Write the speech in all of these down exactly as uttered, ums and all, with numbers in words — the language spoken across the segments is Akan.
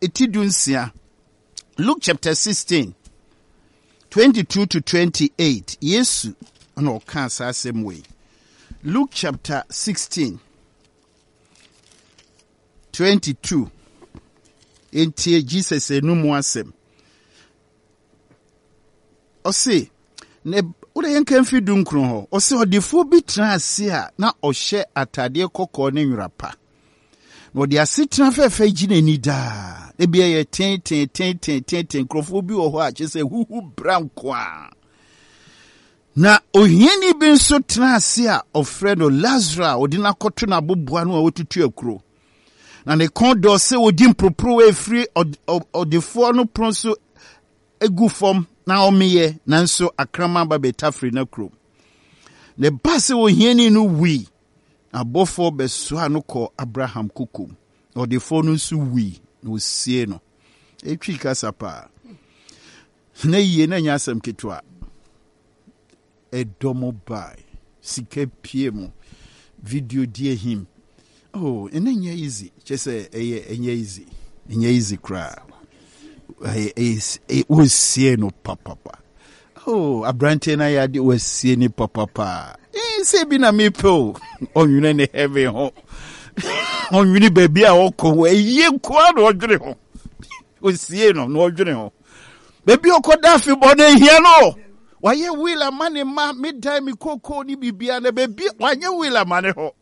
etidunsia. Luke chapter sixteen, twenty-two to twenty-eight. Yesu no can say same way. Luke chapter sixteen, twenty-two. Enti Jesus enum asem. O say ne ure yenkan fi dunkron ho. O say odifo bi tran ase a na ohye atade kokko ne nwrapa. No de asitran fefe gine ni da. E bia ye ten ten ten ten ten ten krofo bi wo ho a che say huhu branko a. Na ohiani bi nso tran ase a ofredo Lazarus odina koto na bobua no a wotutu akuro. Na ne kondo se odim propro e free odifo no pronso egu fom na omeye nanso akrama ba betafri na kro. Ne base ohiani no wi abofo beso anoko Abraham kukum. Odifo no nso wi no sie no. Etwi kasa pa. Na yie na nyasam ketwa. Edomo bai sike piemo video die him. Oh, enye easy. Just say enye easy. Enye easy cry. Is it was see no papa. Oh, abrante na ya de was see ni papa. Eh, say bi na me po. On you ne heavy ho. On you baby a okọ e ye kwa no odwere ho. Was see no no odwere ho. Baby okoda fi bode hia no. Waye wila mane ma midtime koko ni bibia na baby waye wila mane ho.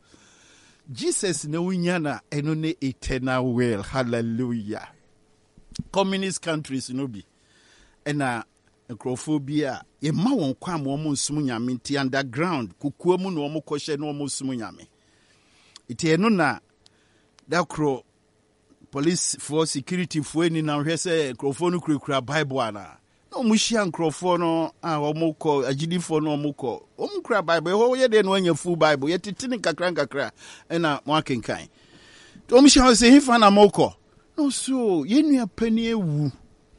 Jesus na unyana eno ne eternal will. Hallelujah. Communist countries no be. Ena necrophobia ye ma won kwa mo mo nsum nyame nti underground kukuo mu no mo kohye no mo nsum nyame. Iti eno na dakro police for security for ni na hwe se necrophone no kurakura Bible ana. No muhia necrophone no a omo ko agidifo no omo ko. Omo kura Bible ho ye de no anya full Bible ye titini kakra kakra ena mo akenkan. To omo hia se hifa na moko. No so yenua pani ewu.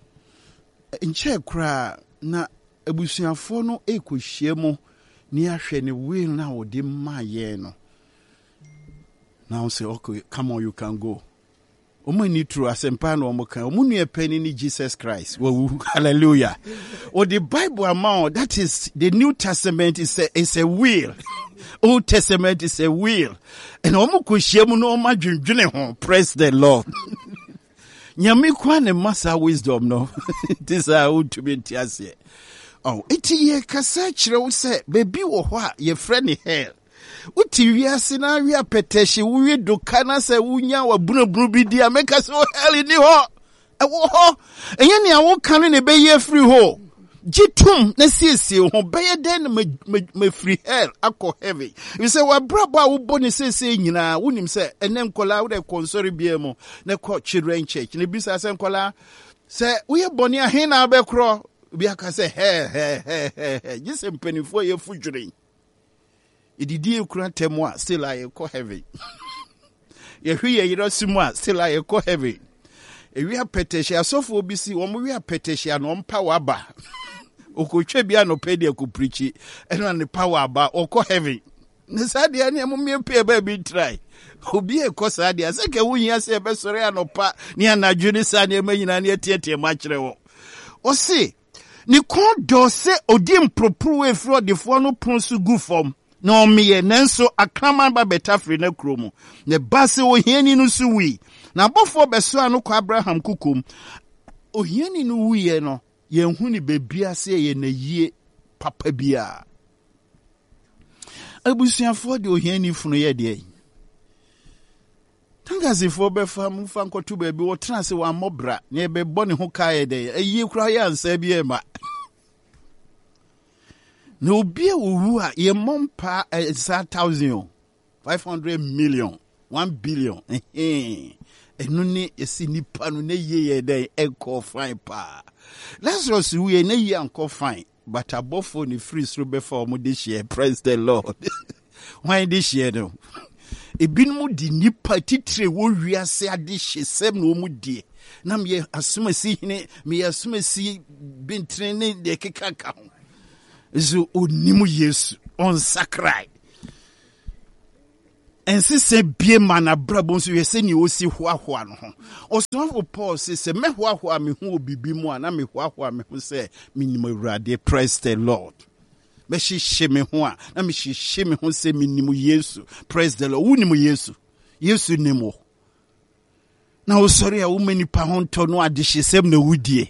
Nche kura na abusuafo no ekohie mu ni ahwe ne will na odi maye no. Now say okay, come on, you can go. Omo ni true asempa no omo kan. Omo nua pani ni Jesus Christ. Wow, hallelujah. Or the Bible amount, that is the New Testament is a is a will. Old Testament is a will. And omo kohie mu no omo adwendwene ho. Praise the Lord. Nyame kwa ne masa wisdom no. This are old to be tiase. Oh, iti ye kasa kire wo se baby wo ho a ye friend hell. Uti wiase na wi apetehye wo wi doka na se wunya wa bunabunu bi dia make so hell ni ho. E wo ho. Enye ne awo kan ne be ye free ho. Jitum na siesie ho be ye den me free hell akọ heaven. You say wa brabo a wo boni siesie nyina wonim se enen kola wo de konsori bia mu na ko children church ne bisa se kola se wo ye boni a he na be kro bia ka se he he he he jise mpanifo ye fudwure ididi ekura temo a still I ko heaven. Ye hwe ye yiro simu a still I ko heaven. E wi apetehia sofo bi si wo mo wi apetehia no mpa waba. Okotwe bia no pedi ko preachi eno ne power ba okọ heaven. Ne sadia ne mo me pe ba bi try. Obi e ko sadia se ke wunya se be sore anopa ni anadwo ni sa ne manyina ne tietie ma kire wo. O se ni kon do se odim propro e fro defo no pronsu gu fom. Na omiye nanso akrama ba betafre na kromu. Ne base ohiani no su wi. Na bofo beso anu kwa Abraham kukum. Ohiani no wiye no yenhu ni bebia se ye na yie papa bia. Abusuafo de ohiani funu ye de. Tangazifo be fa mu fa nkotu bebi wo trance wa mobra na e be bone ho kae de. Ayi kura ya ansa bi e ma. No be owu a ye mompa a thousand, five hundred million, one billion. Eh. Enu ni esi nipa no na ye ye de enko fine pa. Lazarus we na ye enko fine, but abofo ni free through before mu this year. Praise the Lord. Why this year no? Ebinmu di nipa titre wo wiase ade hyesem no mu die. Na me asumasi ne me asumasi bintre ne de kekaka ho. Zo onimu Yesu on sakrai. ensise bie mana brabo so yese ni osi hoahoa no ho osofo Paul say se me hoahoa me hu obibi mu ana me hoahoa me hu say minim Awurade. Praise the Lord. Me hihye me ho a na me hihye me ho say minim Yesu. Praise the Lord. Wunim Yesu. Yesu nimo. Na osori a wo manipa ho nto no adehyesem na wudie.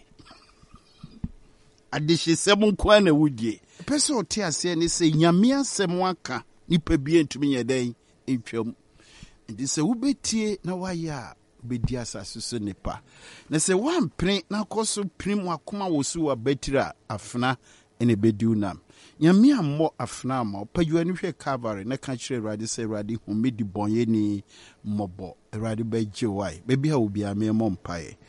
Adehyesem nko na wudie. Pese ote ase ni say nyame asem aka nipa bi entumi yeden entwam. Ndi se wubetie na waya obedi asase so nipa. Na se wampre na koso prim akoma wosu wa betira afna ene bediu nam. Nyame ammo afna ma opadwa ni hwe Calvary na ka kire Awurade se Awurade humedi bonye ni mobo. Awurade beje wai. Bebi ha obi ame mo mpae.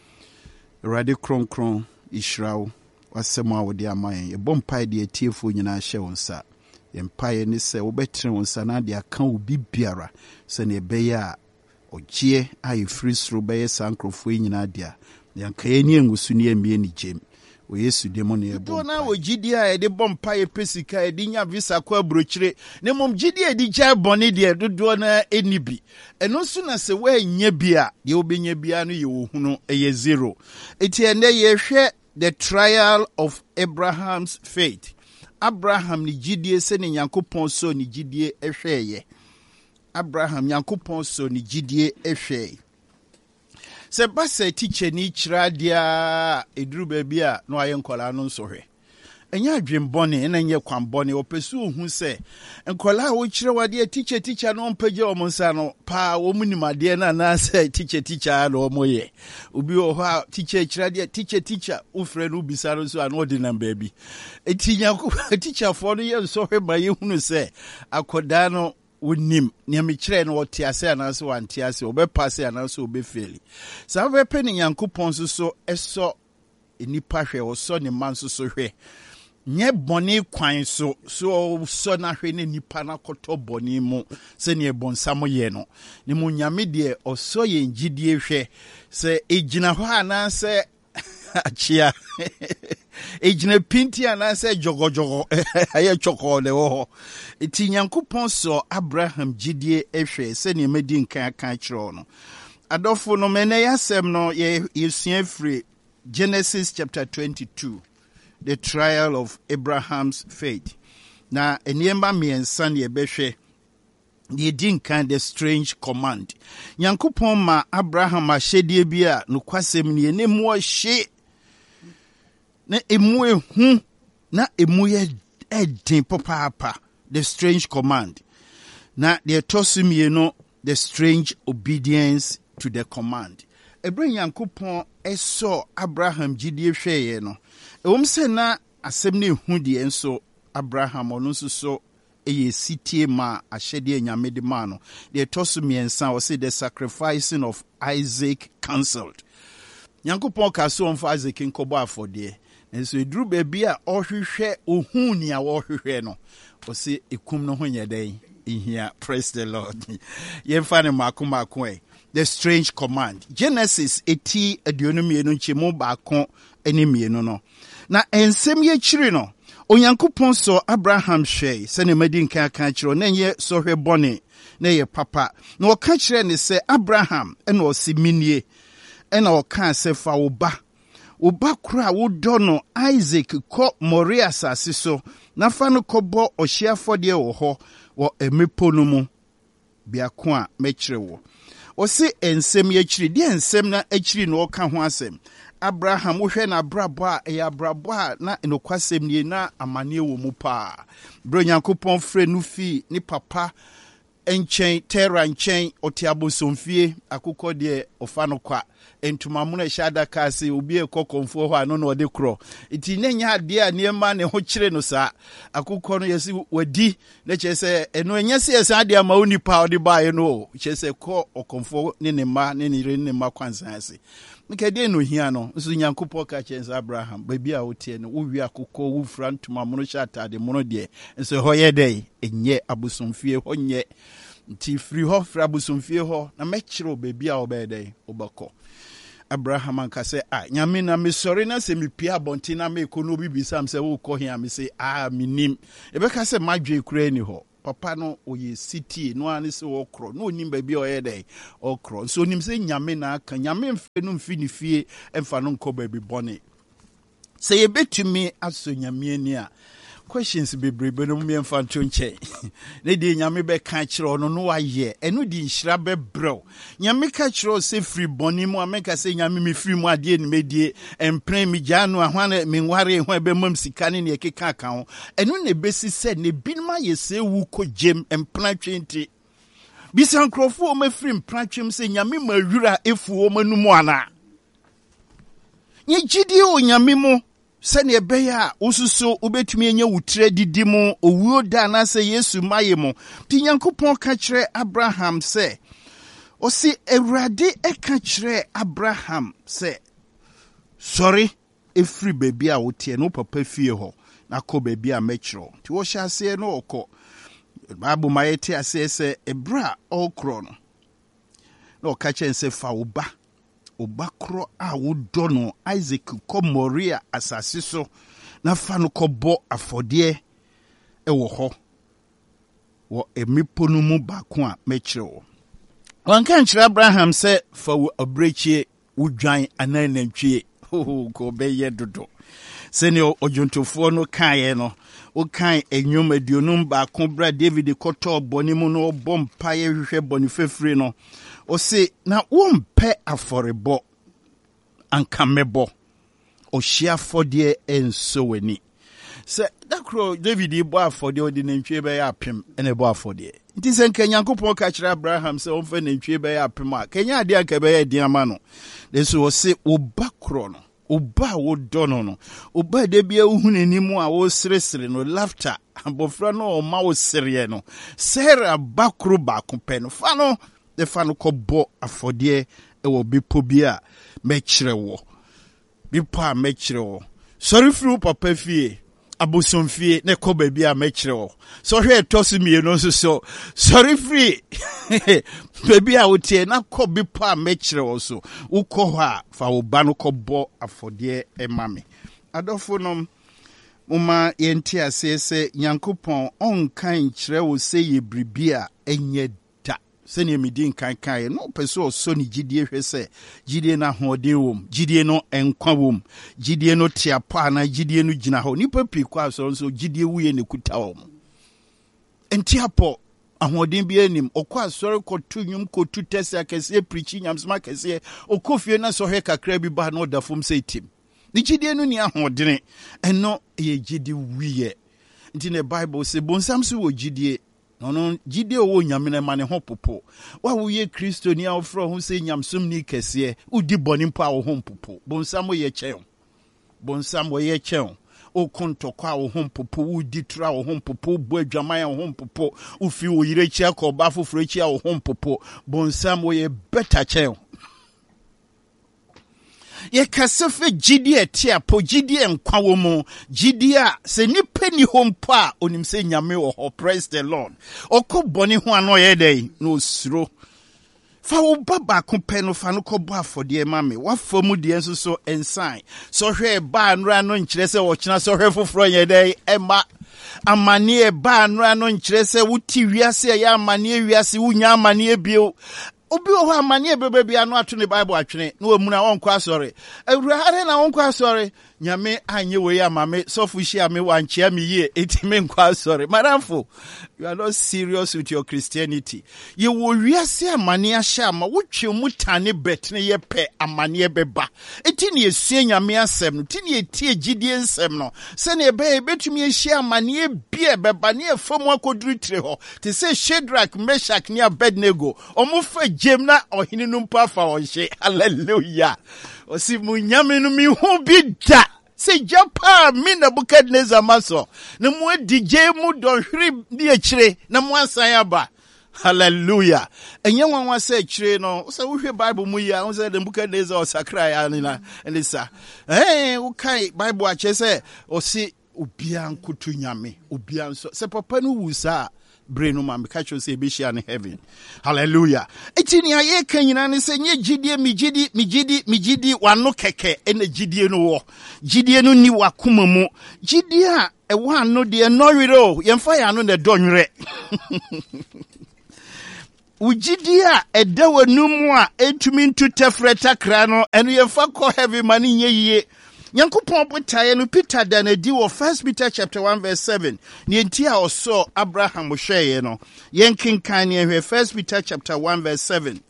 Awurade kronkron Israel wasema wodi amayen. E bom mpae de atiefo nyina hye wonsa. Empire ni se wobetre wonsa na de aka obi biara se ne beya ogie ai free sro beye sankrofo nyina dia. Yanka ye ni engusu ni emie ni jem. O Yesu demo ne ebo. Do na ogidi a e de bompa ye pesika e di nya visa kwa brochire. Ne mom gidi e di ja boni de dodo na enibi. Eno so na se we nya bia, ye obenya bia no ye ohunu eye zero. Eti ene ye hwe the trial of Abraham's faith. Abraham ni gidie se ne Nyankopon so ni gidie ehweye. Abraham Nyankopon so ni gidie ehweye. Se basa teacher ni kira dia eduru baabi a no aye nkola no nso hwe. Enya adwembone na nye kwambone opesu ohu se nkola wo kire wade teacher teacher no mpaje o monsa no pa wo munimade na na se teacher teacher no moye. Obi o ha teacher kira dia teacher teacher ufre no bisa no so ano de na baabi. Etinya ko teacher fo no ye nso hwe ma ye hunu se akoda no wonim ne me kire no wote ase anase wante ase obepase anase obefeli sa wepe ne Nyankopon so so eso enipa hwe wo so ne man so so hwe nye boni kwan so so so na hwe ne nipa na koto boni mu se ne bonsam ye no ne mu nyame de oso ye ngidie hwe se ejina ho anase achia ejina pinti anase jogojogo aye choko le wo eti Nyankopon so Abraham gidie ehwe se ne medi nkan kan kiro no adofo no mene yasem no ye yesua free Genesis chapter twenty-two, the trial of Abraham's faith. Na eniemba miensa ne behwe the din kind the strange command. Nyankopon ma Abraham ahyedie bi a no kwasem ne ne mu ahye na emu ehu na emu ye edin papa the strange command. Na the tosumie no the strange obedience to the command. Ebren Nyankopon eso Abraham gidie hweye no. Ewom se na asem ne hu de enso Abraham ono nso so eye sitie ma ahyede nyame de ma no. The tosumie nsa o say the sacrificing of Isaac cancelled. Nyankopon ka so on for Isaac nkobo afode. Enso eduru baabi a ohwehwe ohun ni a ohwehwe no. O say ekum no ho nyeden. Here, praise the Lord. Yemfane makuma kwe. The strange command. Genesis eti aduonum nchemu baako enemienu no. Na ensem ye chiri no. Onyankopon so Abraham hwe se ne madi nkan kan chiro na ye so hwe bone na ye papa. Na o ka chire ne se Abraham ena o si minie. Ena o ka se fa wo ba. Wo ba kura wo do no Isaac ko Moria asase so. Na fa no kobo ohia fode wo ho wo emepo no mu biako a mechire wo. O se ensem ye chiri di ensem na achiri no ka ho asem. Abraham wo hwe na brabo a e abrabo a na enokwasem nie na amane wo mu pa. Bro Nyankopon frɛ no fi ni papa enchen terra enchen otiabosomfie akukọ de ofa no kwa entuma mu na shada kasi obi ekokonfo ho ano na ode kro iti nenya ade a niema ne ho kire no sa akukọ no yesi wadi na chese eno enyese yesa ade ama onipa ode baaye no chese ko okonfo ne ne ma ne ne ne ma kwansan ase nkede no hia no nso Nyankopon ka chense Abraham baby a wotie no wo wi akukọ wo fra ntuma mu no shata de mu no de nso ho ye dai enye abosomfie ho nye nti free ho fra abosomfie ho na mechiro baby a obede obako Abraham anka say ah nyame na me sorry na se me pia bonti na me ko no bibisa am say wo ko hia me say ah minim e be ka say madwe kura ni ho papa no oye city no ani se okro no onim ba bi oye dey okro so onim se nyame na aka nyame mfe no mfi ni fie emfa no nko ba bi bone se ye betumi aso nyame ani a questions bebrebe no me mfa nto nche ne di nyame be ka kire ono no waye eno di nhira be brew nyame ka kire se free boni mu ameka se nyame me free mu ade ni medie empren mi janu ahwane me nware ho be mam sika ne ne keka ka ho eno ne besi se ne binma ye se wu ko jem empran twenty bisan krofo o ma free empran twem se nyame ma wura efu o manumu ana nye gidi o nyame mu sene ebeya ususo ubetumi enye wutre didi mu owuo da na se Yesu maye mu ti Nyankopon ka kire Abraham se osi Ewurade e ka kire Abraham se sorry efri baby a wotie no papa fie ho na ko baby a mekiro ti wo hya se no okọ babu mayete ase se ebra okro no no ka chen se fa oba obakro a wodo no Isaac ko Moria asase so na fa no kɔbɔ afɔde e wo hɔ wo emipo no mu baako a mekyerewo wan kan kyerɛ Abraham sɛ fa wo abrechie wodwan ananantwie ho ko bɛyɛ dodo sɛne ojontofo no kae no o kan enyom aduonum baako bra David kɔtɔ bɔne mu no bɔ mpae hwehwɛ bɔne fefre no o se na wompe aforebo ankamebo o hia fodie enso weni se dakro David ibo afodie odi nantwie be ya apem ene bo afodie nti se nka Nyankopon ka kire Abraham se omfa nantwie be ya apem a kenya ade anka be ya di ama no deso o se obakro no oba wo dono no oba de bia uhunanimu a wo seresere no laughter abofra no o ma wo sere no Sarah bakro ba kompe no fa no de fa no kɔbɔ afɔde e wo bipo bi a mekire wo bipo a mekire wo sorry fru papa fie abosom fie ne kɔ ba bi a mekire wo so hwe tosu mie no so so sorry free baby a wotie na kɔ bipo a mekire wo so ukɔ hɔ a fa wo ba no kɔbɔ afɔde e mame adofo no muma yenti ase se Nyankopon onkan kire wo se ye bribi a enye sene medin kan kan no peso so ni gidie hwese gidie na hoden wom gidie no enkwa wom gidie no tiapa na gidie no gina ho nipa pi kwa so so gidie wuye ne kuta wom entiapo ahoden bi anim okwa sori kotu nyum kotu tese akese preaching nyamsma kese okofie na so hwe kakra bi ba no dafom seitim ni gidie no ni ahoden eno ye gidie wiye nti ne Bible se bonsam so wo gidie no no gidie wo nyame na mane ho popo wa wo ye Kristo ni afro ho se nyamsom ni kese udi boni mpo a wo ho popo bonsam ye chen bonsam wo ye chen o kontokwa wo ho popo udi tra wo ho popo bo adwaman wo ho popo ufi wo yire chi akoba foforo chi a wo ho popo bonsam wo ye better chen ye kasefe gidie tia po gidie nkwa wo mu gidie a se nipa ni hompo a onim se nyame wo ho praise the Lord okoboni ho ano ye dey no suro fa wo baba kompe no fa no kɔbɔ afɔde mame wa famu de enso so ensign so hwe ba anura no nkyere se wo kyena so hwe foforo ye dey ema amane e ba anura no nkyere se wuti wiase ya amane wiase wunya amane bio obi o ha amane bebe bia no ato ne Bible atwene na omuna wonkɔ asɔre awurade na wonkɔ asɔre nyame anye we ya mame sofu hia me wanchia me ye etime nkɔ asɔre maramfo you are not serious with your Christianity ye wo wiase amane ahya ma wotwe mutane bet ne ye pe amane beba eti ne esue nyame asɛm no ti ne etie gidie nsɛm no se ne be betumi ehia amane bia beba ne efom akoduru tire ho te se Shadrach Meshach ne Abednego omo fa jem na ohene no mpa fa onhye hallelujah osi munyame no mi hu bi da se japa mi Nebukadnezar maso na mu adije mu dohwere bi akire na mu ansan aba hallelujah enye nwanwa se akire no so wohwe Bible mu ya wo se Nebukadnezar osakra ya ni na elisa eh wo kai Bible ache se osi obia nkoto nyame obia nso se papa no wusa brenu ma me catch say be share in heaven hallelujah etini aye kan nyina ne se nye gidie mi gidi mi gidi mi gidi wano keke ene gidie no wo gidie no ni wakoma mu gidie a e one no de no wiro yemfa ya no ne donwere Ujidia e dewa numwa etumi ntu tefreta kra no eno yemfa ko heavy money nye ye Nyankopon botaye no Peter da na di wo First Peter chapter one verse seven ne ntia oso Abraham hweye no yenkenkan ne hwe First Peter chapter one verse seven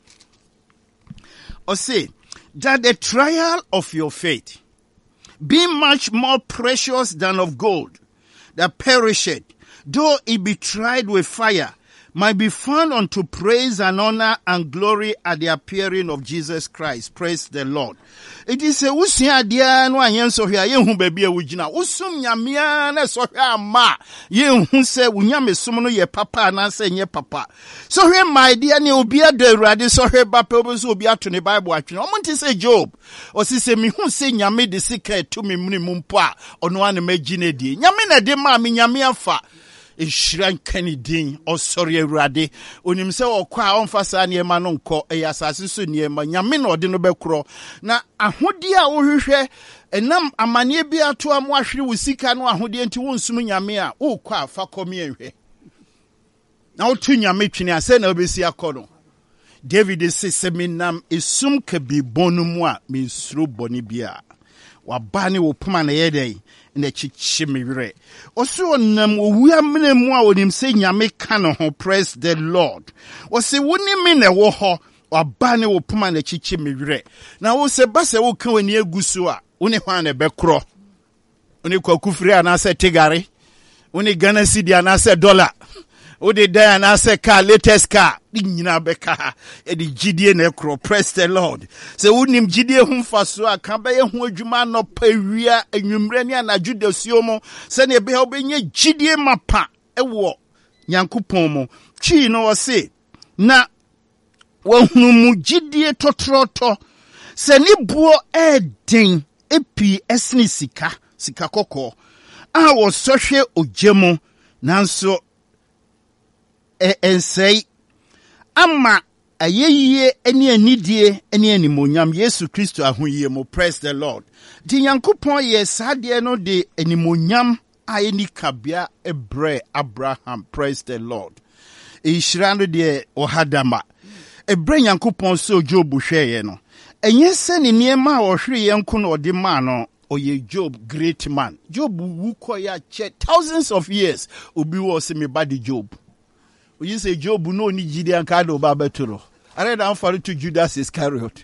or say that the trial of your faith be much more precious than of gold that perisheth, though it be tried with fire, might be found unto praise and honor and glory at the appearing of Jesus Christ. Praise the Lord. It is a usia dia no anyen so hia ye hu ba bia wugina usum nyamea na so hia ma ye hu se unyame som no ye papa na se nye papa so hia my dia ne obi ado awurade so hia ba pe obi so obi ato ne Bible atwene o monte se Job o si se mi hu se nyame de secret to me muni mumpo a ono ane magine die nyame na de ma me nyame afa Ishran Kennedy or sorry Rade on himself or qua on fasa near manonco a assassin near my yamin or dinobecro. Na a hudia or and nam a manebia to a mwashi with Sikano Hudian to one sumyamia, oh qua facomi. Now tunya mitching a sen obisia cono. David is seminam is sum ke be bonumwa means through bonibia. Wabani will puman a day. Ne chichimire oso nam owua mene mu a onim se nyame ka no ho. Praise the Lord. O se woni me na wo ho waba ne wo poma na chichimire na wo se ba se wo ka wani agusu a woni hwan na bekro woni kwakufiri ana se tigare woni Ghana cedi ana se dollar wodi dan ana se car latest car di nyina beka e di gidie na ekro. Praise the Lord. Se wonim gidie hu faso a ka ba ye hu adwuma no pawia anwumre ne anadwo dasuo mo se ne be obenye gidie mapa ewo Nyankopon mo twi no wo se na wahunu mu gidie totroto se ni buo eden epi esni sika sika kokko a wo sohwe ogyemo nanso e ensei ama ayeye eni anidie eni animonyam Yesu Kristo ahoyie mo. Praise the Lord. Di Nyankopon ye sade no de animonyam ayeni kabia ebre Abraham. Praise the Lord. E shirano de ohadama ebre Nyankopon so Job hweye no enye se ne niema a ohwe ye nko no de ma no oye Job great man. Job wu koya che thousands of years obi wo se me body Job. We say Job no ni jidi an kado baba turo. Are na onfa to Judas Iscariot.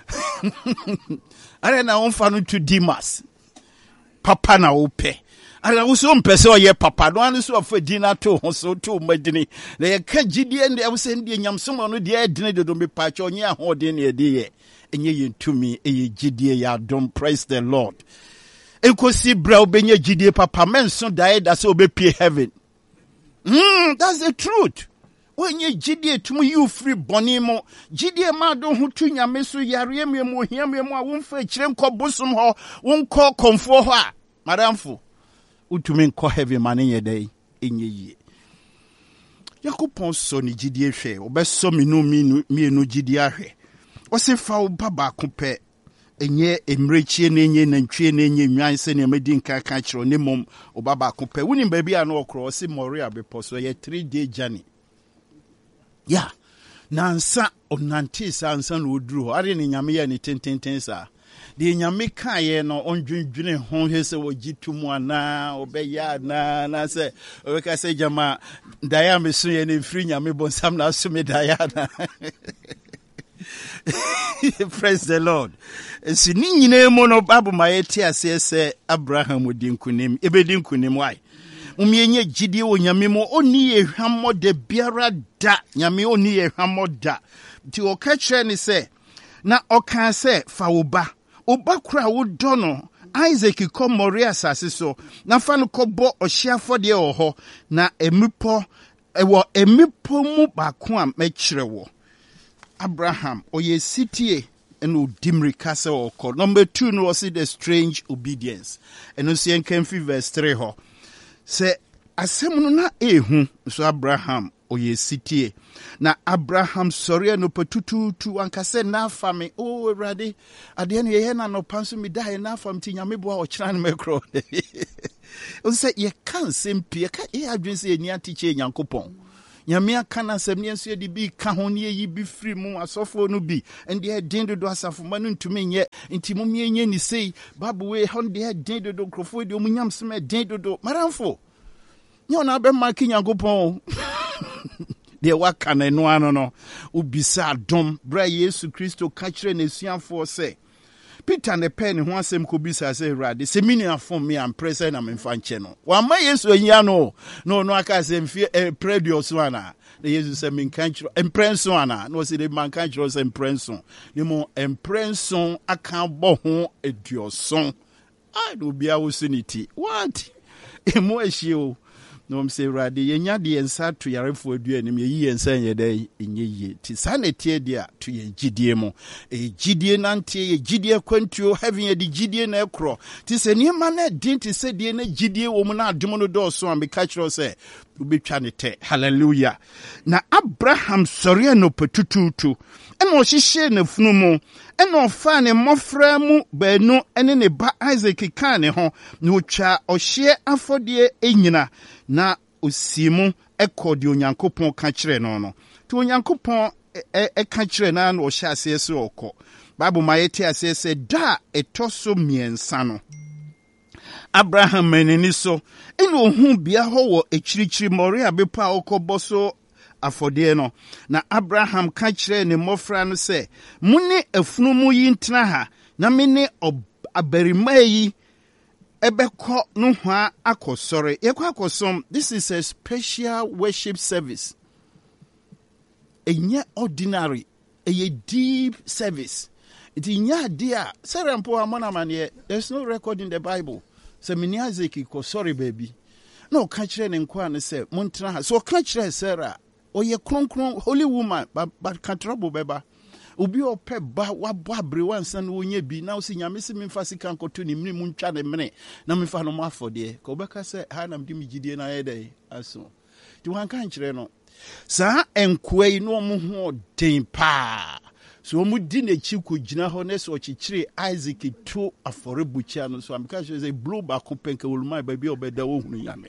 Are na onfa to Demas. Papa na ope. Are wo so mpese oye papa no anu so afadina to so to madini. Na ye ka jidi and e say ndi nyamsom no de adine de do me pa che onye ahode na de ye. Enye ye ntumi eye jidi ya don. Praise the Lord. Enkosi bra obenye jidi papa men so die da so obepie heaven. Hmm, that's the truth. When you jidie to you free bonimo, jidie ma don hu tu nyame so yare me mo hia me mo a won fa kire nko bosum ho, won ko komfo ho a, madamfo. Utumi nko heavy man ye dey enye yie. Yakopon so ni jidie hwe, obeso me no mi mi no jidie ahwe. O se fa wo baba ko pe enye emrechie na enye nantwie na enye nwan se na medi nka ka kiro ne mom obaba ko pe woni ba bia na okro se Moria bepo so ye three day journey ya nansa onante sa ansa na oduru are ne nyame ya ne tententen sa de nyame ka ye no ondwendwene ho hese wo gitumu ana obeya na na se obeka se jama daya meso ye ne free nyame bonsam na so me daya na. Praise the Lord. Si ni nyina mu no Bible ma yeti ase se Abraham odi nkunim ebedi nkunim why umienye gidie wo nyame mo oni ehwammo de biara da nyame oni ehwammo da ti o ka kire ni se na o kan se fa wo ba oba kura wo do no Isaac ko Moria sase so na fa no kobo ohia de ho na emipo ewo emipo mu ba ko a ma kire wo Abraham oye sitie eno dimrika se oko. Number two no was the strange obedience. Eno si enkenfi verse three ho. Se asem no na ehu so Abraham oye sitie. Na Abraham sorry no petutu tu ankase na fami oh ready ade no ye na no panso mi dai na fam ti nyame bo a o kira no mekro. o say ye kan sempi ka e adwen say ni atiche Nyankopɔn nyame aka na asɛm ne nso de bi ka ho ne yi bi firi mu asɔfo no bi and they den do asafo ma no ntumi nyɛ nti mu mienye ni sei babu we hon de den do krofo de mu nyam sem den do maramfo nyɛ na be ma ki Nyankopɔn de waka na no ano no ubisa dom bra Yesu Kristo ka kyerɛ na suafo sɛ Peter ne pen ho asɛm ko bisa sɛ Awurade sɛ mini afom me am present na memfa nkyɛ no wa ma Yesu anyia no no no aka sɛ mfie predio so ana na Yesu sɛ menka kyerɛ emprenso ana no sɛ de manka kyerɛ sɛ emprenso ne mo emprenso aka bɔ ho aduoson ai do bia wo suniti what emo ahie no mse Awurade yenya de ensa to yarefo adu anim yeyi ensa yɛ dɛ enye yie ti sanete dia to ye gidie mo e gidie nante ye gidie kwantuo heaven ye di gidie na ekro ti se ne ma na din ti se die na gidie wo mu na adom no do so am be catch se ubetwa ne te hallelujah na Abraham sɔre no petututu ɛna ɔhyehyɛ ne funu mu ɛna ɔfa ne mmɔfra mu baanu ɛne ne ba Isaac kan ne ho na otwa ɔhye afɔdeɛ enyina na osimu ekɔ de Onyankopɔn ka kyerɛ no no to Onyankopɔn ɛka kyerɛ na na ɔhyɛ ase se ɔkɔ Bible ma yɛte ase se da ɛtɔ so miɛnsa no Abraham menini so ɛna ohun bia hɔ wɔ ekyirikyiri Moria bepa ɔkɔbɔ so afɔdeɛ no na Abraham ka kyerɛ ne mmɔfra no sɛ mune afunu mu yi ntena ha na me ne abarima yi ebeko no hwa akosore yekwa akosom. This is a special worship service, enye ordinary, a deep service. It inya dia serampo amana mane. There's no record in the Bible. Se mini Isaac ko sorry baby no ka kire ne nkwa ne se montena ha so ka kire Sarah oye kronkron holy woman but but ka trouble beba obi ope ba wabo abre wansan wonye bi na osi nyame se memfa sika nkoto ni mni muntwa ne mene na memfa no mafode ko beka se ha na mdi migidie na yede aso ti wan kan kire no sa enkwai no mo ho den pa so mu di na chi ko gina ho na so chichire Isaac to aforebucha no so am ka say blow back penka woluma ba bi obeda wo hunu nyame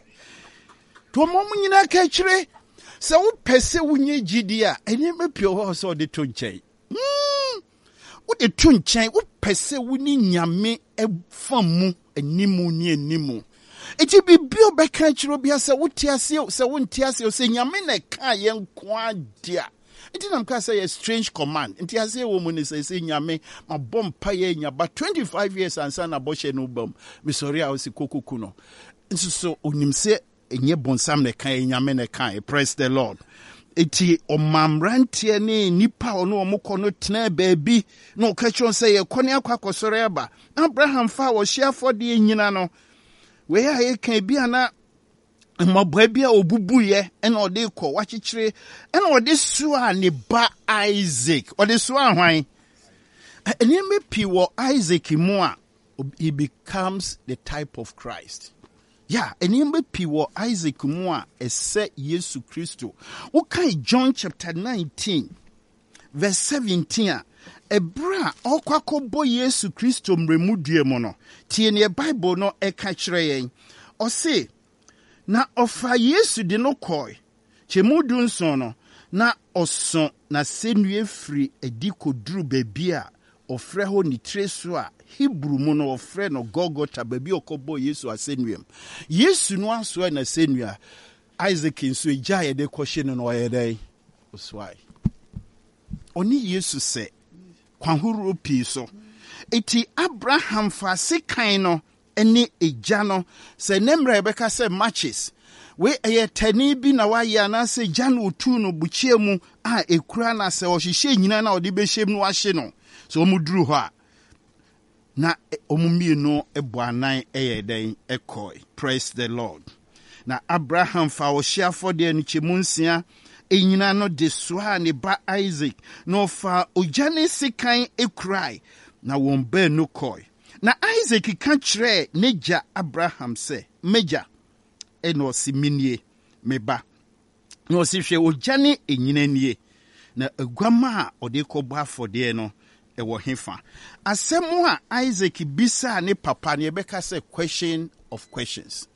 to mo mu nyina ka kire se wo pese wonye gidi a eni mepio ho so de to nchen mm wo de to nchen wo pese woni nyame efamu animu ni animu eti bibio beka kire bia se wo tiase se wo ntiase se nyame na ka ye nkwa dia. It didn't come say a strange command. Inti ase wo mu ni say say nyame ma bom pa ye nya ba twenty-five years ansa na boshe no bom. Me sorry a osi kokuku no. Nso so onim se enye bonsam ne kan nyame ne kan. Praise the Lord. Eti omamrantie ne nipa ono omukọ no tena baabi no ka chon say ye kone akwa kosore aba. Abraham fa wo hia fode nyina no. We ya ye kan bi ana mabwa bia obubuye ena ode kɔ wachichire ena ode soa ne ba Isaac ode soa hwan eneme pi wɔ Isaac mu a he becomes the type of Christ. Yeah, eneme pi wɔ Isaac mu a ɛsɛ Yesu Kristo. Okay, John chapter nineteen verse seventeen a ebra ɔkwakɔbɔ Yesu Kristo mremudue mu no tie ne Bible no ɛka kyerɛ yɛn ɔse na ofa Yesu de no koi chemudu nso no na oso na senue firi edi koduru baby a ofre ho ni treso a Hebrew mu no ofre no Golgotha baby okobo Yesu asenuem Yesu no aso na senua Isaac nso eja ye de kohye no no ye dai oswai oni Yesu se kwanhuru pi so eti Abraham fa sekan no eni eja no se nemra ebeka se matches we eye tani bi na wa ya na se jan otu no buchie mu a ekura na se ohihye nyina na odi behyem no ahye no so omuduru ho a na omumie no ebo anan eye den ekoi. Praise the Lord. Na Abraham fa ohia fode no chemu nsia enyina no de soa ne ba Isaac no fa ojane sekan ekrai na won ba no koi. Na Isaac ka kyerɛ neja Abraham sɛ meja eno si minie meba no si hwɛ ojane enyina nie na aguama a ɔde kɔbɔ afɔde no ɛwɔ hefa asɛm a Isaac bisa ne papa ne bɛka sɛ question of questions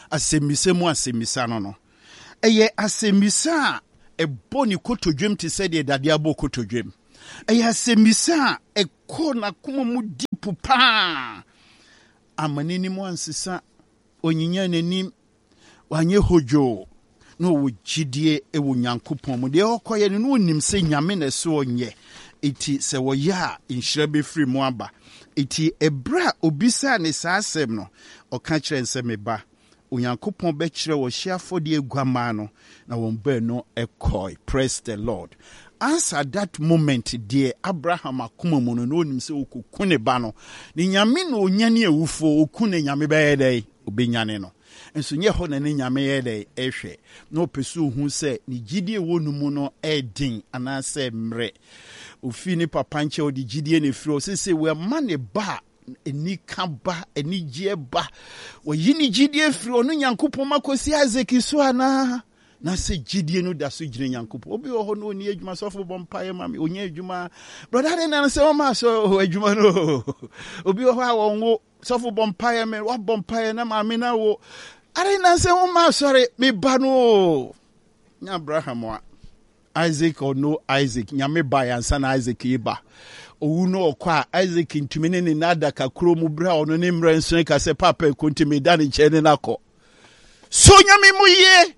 asɛmmisa mu asɛmmisa no no ɛyɛ asɛmmisa a ɛbɔ ne kotodwam te sɛ deɛ dade abɔ kotodwam ɛyɛ asɛmmisa a ɛkɔ n'akoma mu dipu paa amanini mu ansesa onyinya n'anim wanyɛ hodwo na ɔwɔ gyidie ɛwɔ Nyankopɔn mu deɛ ɔkɔyɛ no no onim sɛ nyame na ɛso ɔnyɛ eti sɛ wɔyɛ a nhyira bɛfiri mu aba eti ɛbrɛ a obisa ne saa asɛm no ɔka kyerɛ nsɛ meba Onyankopɔn bɛkyerɛ wɔ hyiafo de aguamaa no na wɔn bɛɛ no ɛkɔe. Praise the Lord. As at that moment deɛ Abraham akoma mu no na onim sɛ ɔkɔku ne ba no ne nyame na onya ne awufo ɔku ne nyame bɛyɛ dɛ obɛnyane no nso nyɛ hɔ na ne nyame yɛ dɛ ɛhwɛ na ɔpɛ sɛ ohu sɛ ne gyidie wɔ no mu no ɛɛden anaasɛ mmerɛ ofi ne papa nkyɛ ɔde gyidie ne firi ɔsɛ sɛ wɔama ne ba eni ka ba eni gye ba wɔyi ne gyidie firi ɔno Nyankopɔn makosi Isaac so ana na sɛ gyidie no da so gyina Nyankopɔn obi wɔ hɔ no oni adwuma sɔfo bɔ mpaeɛ ma me onya adwuma brother de na sɛ ɔma so adwuma no obi wɔ hɔ a wɔnwo sɔfo bɔ mpaeɛ me wabɔ mpaeɛ na ma me na wo are na sɛ ɔma sɔre me ba no nya Abraham wa Isaac or no Isaac nyame ba yansa na Isaac yiba owu no okwa Isaac ntumi ne ne nada kakro mu bra ono ne mra nso ka se papa kontimi da ne nche ne nakọ so nyame mu ye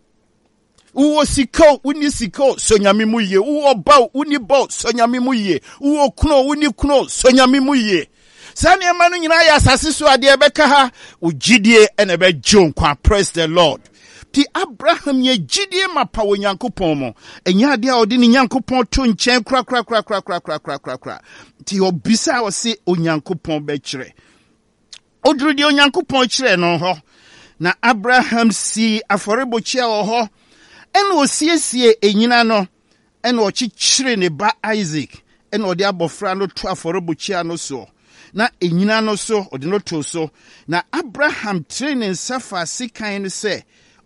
uwo sikao uni sikao so nyame mu ye uwo ba uni ba so nyame mu ye uwo kuno uni kuno so nyame mu ye sane ma no nyina ya asase so ade ebeka ha ugidie ene be jon kwa. Praise the Lord. Ti Abraham ye gyidie mapa wo Nyankopɔn mo enya ade a ɔde ne Nyankopɔn to nkyɛn kra kra kra kra kra kra kra kra kra ti obisa wo se Onyankopɔn bɛ kyerɛ oduru de Onyankopɔn kyerɛ no hɔ na Abraham si afɔrebɔkyia wɔ hɔ ɛna osiesie enyina no ɛna ɔkyekyere ne ba Isaac ɛna ɔde abɔfra no to afɔrebɔkyia no so na enyina no so ɔde no to so na Abraham tre ne nsa fa sikan no sɛ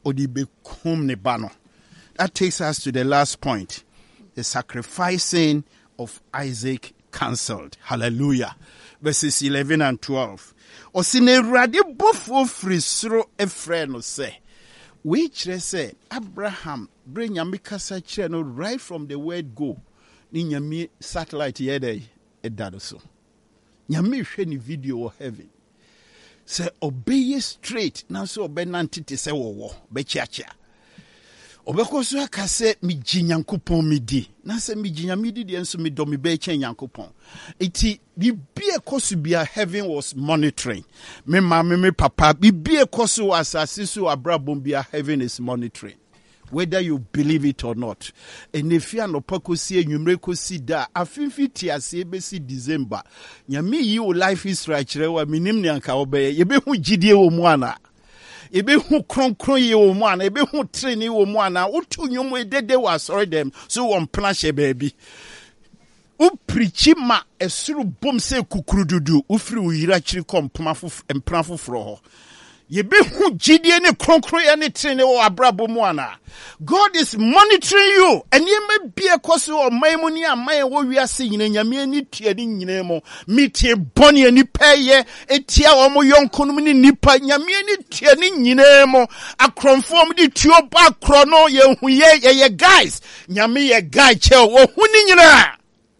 that takes us to the last point, the sacrificing of Isaac cancelled. Hallelujah. Verses eleven and twelve. Osine radi bofo frisro efreno say, which say Abraham bring yamikasa cheno right from the word go. Ni nyami satellite yede edado so. Nyami sheni video of heaven. Say obey straight now so obey nantiti say wo wo be chiachia obeko so aka say mi Nyankopon mi di na say mi Nyame di de enso mi do mi be che Nyankopon iti bibie koso bia heaven was monitoring me ma me me papa bibie koso asase so abrabom bia heaven is monitoring whether you believe it or not. And if you are no pakosi enumreko si da afinfi ti ase be si December nyame yi o life is right rewa minim ne anka obeye ye be hu gidie wo mu ana ye be hu kronkron ye wo mu ana ye be hu training wo mu ana utu nyom edede wa sorry them so won plan she baby u preachi ma esuru bom se kukurududu u firi u yira chiri kompma fu empran foforo ho ye be hu gidie ne kronkron ya ne trene wo abrabo mu ana. God is monitoring you and ye may be a cause or my money and my wo we are seeing in yami ni tiadi nyinemo miti boni ani peye etia wo mo yonko ni nipa nyami ni tiadi nyinemo akronfo di tuo ba krono ye hu ye ye guys nyami ye guy che wo hu ni nyina.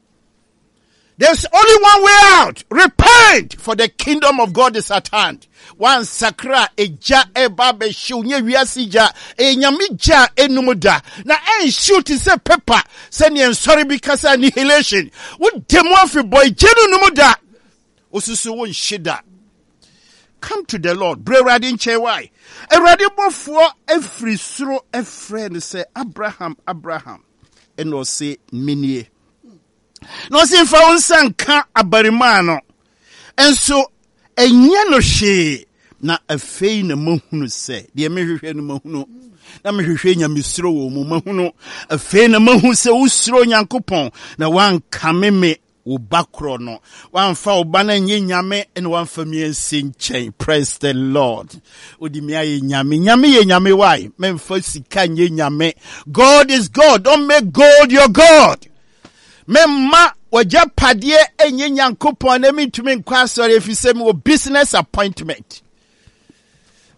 There's only one way out. Repent, for the kingdom of God is at hand. One sakra eja eba be shu nye wiasija e nyamija enumuda na en shoot is a pepper send you sorry because annihilation. What demo fi boy jenu numuda osusu won shida. Come to the Lord. Bre radin che why. E radin bofo every suro a friend say Abraham Abraham and no say minie. No sin fa unsan ka abarimano enso enya no hwe na afei na mahunu se de mehwehwe no mahunu na mehwehwe nya misiro wo mu mahunu afei na mahu se usiro Nyankopon na wan kameme wo bakro no wan fa oba na nye nyame ene wan fa mi ensen. Praise the Lord. Odi mi aye nyame nyame ye nyame why memfa sika nye nyame. God is God. Don't make God your God. Memma waja padie enye Nyankopon na mitumi nkwa sori efise me business appointment.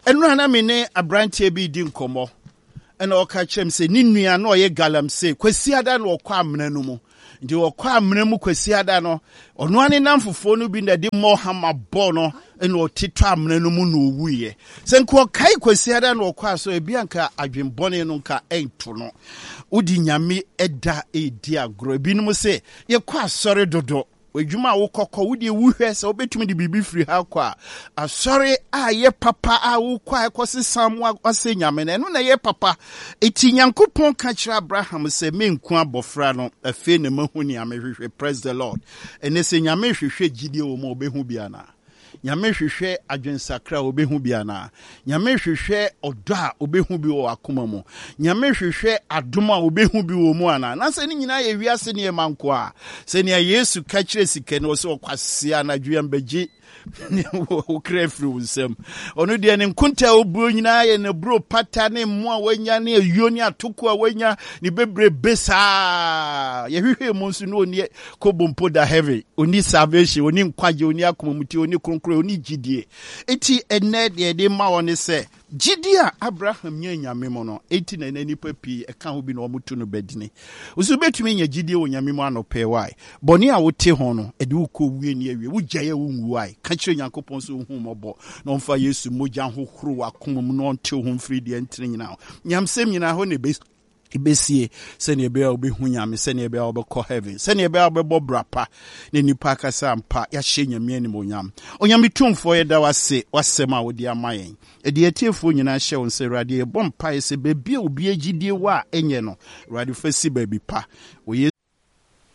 enu ana me ne abrantie bi di nkomo ena o ka kyerem se ni nua na oye galamsey kwasi ada na okwa amena no mu ndi okwa amena mu kwasi ada no ono ane namfofo no bi na de mo hama bo no ena otito amena no mu no owuye se nko kai kwasi ada na okwa so ebi anka adwenbone no nka ento no udi nyame eda edi agro bi no mu se ye kwa sori dodo Ejuma wo kokko wo de wuhwe se obetumi de bibi firi ha kwa asori a ye papa a wo kwa ekosi samu ase nyame na no na ye papa eti Nyankopon ka kira Abraham se menku abofra no afi ne mahu ni amehwehwe praise the Lord ene se nyame hwehwe gidie wo mo obehu bia na nyame hwehwe adwensakra obehu bia na nyame hwehwe odo a obehu bi wo akoma mu nyame hwehwe adom a obehu bi wo mu ana na se ni nyina ye wiase ne manko a se ne Yesu ka kire sike no so kwasea na dwuam bagye wo krefri unsem onu de ne nkunta oburo nyina ye ne bro pata ne mo a wanya ne ayuo ne atoko a wanya ne bebre besa ye hwehwe mo nsu no oni kobompo da heavy oni salvation oni nkwaje oni akomamuti oni kronkro oni gidie eti ene de de ma woni se Jidia Abraham nye nyame mo no eti na nani papi e ka ho bi na omutu no badine usu betumi nya jidie wo nyame mo anope wai boni a wote ho no e de ukọ wie ni awie wugyaye wo nwuai ka kire Nyankopon so hu mobo no mfa Yesu mogya hohoro akomam no nte ho mfiri de ntire nyina nyamsem nyina ho ne be ibesie sene ebe obehu nyame sene ebe obekọ heaven sene ebe obebo brapa ne nipa kasa mpa ya hye nyame ani monyam onyame tumfo ye da wase wasema wodi amayen e de etiefo nyina hye won se rade e bompa ese bebia obi agidie wa enye no rade fasi baby pa wo